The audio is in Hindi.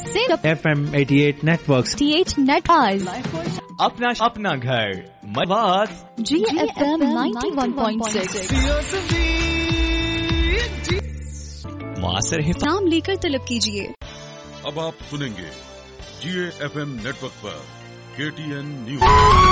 से FM 88 नेटवर्क्स 88 नेट आज अपना घर मत GFM 91.6 मास्टर है। नाम लेकर तलब कीजिए। अब आप सुनेंगे GFM नेटवर्क पर KTN न्यूज।